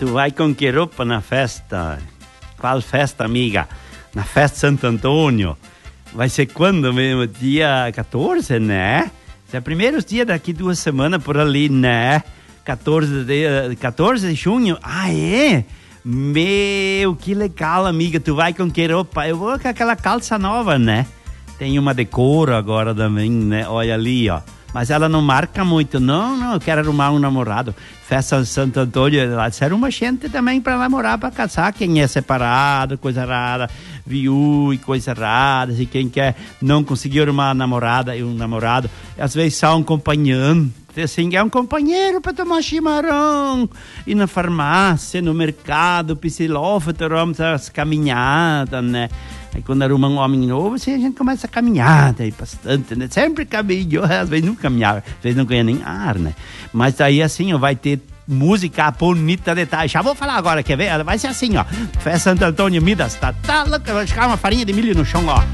Tu vai com que roupa na festa? Qual festa, amiga? Na festa Santo Antônio. Vai ser quando mesmo? Dia 14, né? É primeiros dias daqui 2 semanas por ali, né? 14 de junho. Ah, é? Meu, que legal, amiga. Tu vai com que roupa? Eu vou com aquela calça nova, né? Tem uma de couro agora também, né? Olha ali, ó. Mas ela não marca muito. Não, eu quero arrumar um namorado. Festa Santo Antônio, lá disseram uma gente também para namorar, para casar. Quem é separado, coisa rara, viúvo e coisa rara. E quem quer não conseguir uma namorada e um namorado, às vezes só um companheiro. Assim, é um companheiro para tomar chimarrão. E na farmácia, no mercado, piscilófilo, as caminhadas, né? Aí quando arruma um homem novo, assim, a gente começa a caminhar, daí bastante, né? Sempre caminho, às vezes não caminhava, às vezes não ganha nem ar, né? Mas aí assim, ó, vai ter música bonita de tarde. Já vou falar agora, quer ver? Vai ser assim, ó. Festa Santo Antônio Midas, tá louca, vai ficar uma farinha de milho no chão, ó.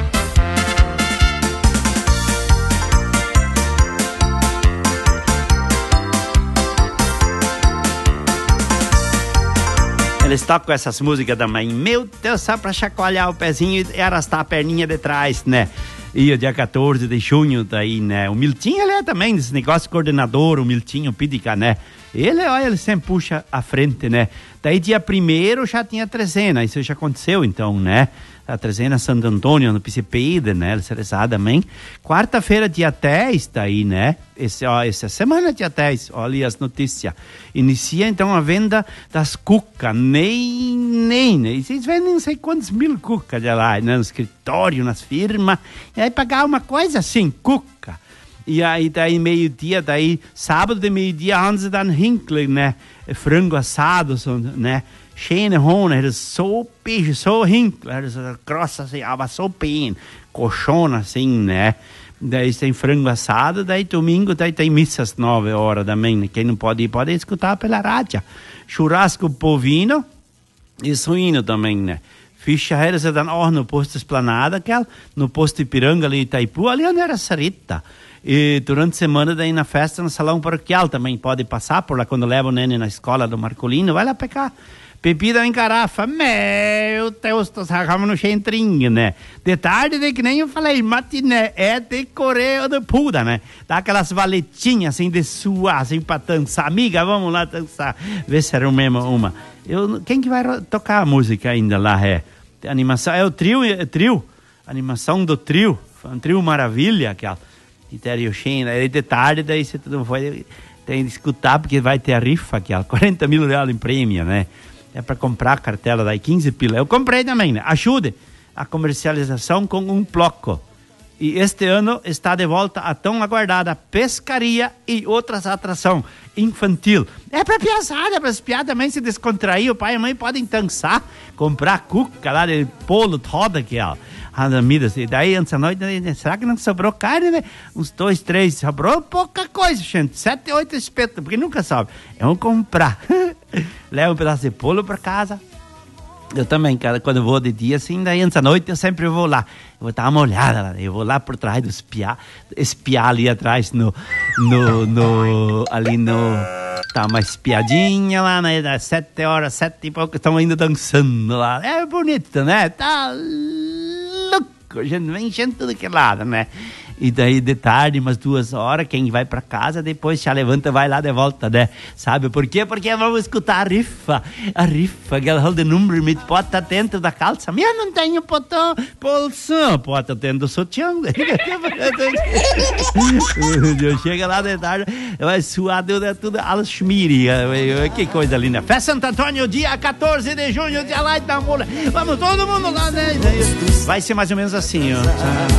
Eles tocam essas músicas também. Meu Deus, só pra chacoalhar o pezinho e arrastar a perninha de trás, né? E o dia 14 de junho daí, né? O Miltinho, ele é também desse negócio coordenador, o Miltinho Pídica, né? Ele sempre puxa à frente, né? Daí dia 1º já tinha trezena, isso já aconteceu então, né? A trezena Santo Antônio no PCPID, né? Eles rezaram também. Quarta-feira, dia 10, daí, né? Essa semana, dia 10, olha as notícias. Inicia então a venda das cucas, nem, eles vendem não sei quantos mil cucas já lá, né? No escritório, nas firmas, e aí pagar uma coisa assim, cuca. E aí, daí meio-dia, daí sábado de meio-dia, antes dan Hinkle, né? Frango assado, né? Schöne Hohn, so peixe, so Hinkle, grossa assim, aber so bem, colchona assim, né? Daí tem frango assado, daí domingo, daí tem missa às 9 horas também, né? Quem não pode ir, pode escutar pela rádio. Churrasco bovino e suíno também, né? Ficha é dann auch no posto Esplanada, no posto Ipiranga ali em Itaipu, ali onde era Sarita. E durante a semana daí na festa no salão paroquial também pode passar por lá quando leva o neném na escola do Marcolino, vai lá pegar bebida em garrafa. Meu Deus, nós sacamos no centrinho, né? De tarde, de que nem eu falei, matiné, é de Coreia de Puda, né? Dá aquelas valetinhas assim de suar, assim pra dançar. Amiga, vamos lá dançar. Vê se era mesmo uma. Quem que vai tocar a música ainda lá, é? A animação, é o trio, animação do trio, um trio maravilha, aquela. Aí de tarde, daí você não vai tem que escutar, porque vai ter a rifa aqui, 40 mil reais em prêmio, né? É para comprar a cartela daí, 15 pila. Eu comprei também, né? Ajude a comercialização com um bloco. E este ano está de volta a tão aguardada pescaria e outras atrações infantil. É para piazada, para as piadas também se descontrair. O pai e a mãe podem dançar, comprar cuca lá de polo, toda aquela. E daí, antes da noite, será que não sobrou carne, né? Uns 2, 3, sobrou pouca coisa, gente. 7, 8 espetos, porque nunca sobe. Vamos comprar. Leva um pedaço de polo para casa. Eu também, cara, quando eu vou de dia, assim, daí antes da noite eu sempre vou lá. Eu vou dar uma olhada lá, eu vou lá por trás do espiar ali atrás tá uma espiadinha lá, né, das 7 horas, 7 e pouco, estão ainda dançando lá. É bonito, né? Tá louco, gente, vem gente tudo que lado, né? E daí de tarde, umas 2 horas, quem vai pra casa, depois já levanta e vai lá de volta, né? Sabe por quê? Porque vamos escutar a rifa, aquela roda de número, me bota dentro da calça. Eu não tenho bolso, bota dentro do sutiã. Eu chego lá de tarde, vai suar tudo alas schmiri. Que coisa linda. Festa Santo Antônio, dia 14 de junho, dia lá de Tamula. Vamos todo mundo lá, né? Vai ser mais ou menos assim, ó.